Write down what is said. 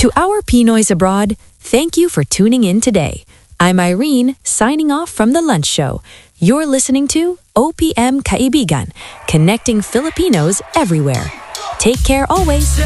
To our Pinoys abroad, thank you for tuning in today. I'm Irene, signing off from The Lunch Show. You're listening to OPM Kaibigan, connecting Filipinos everywhere. Take care always.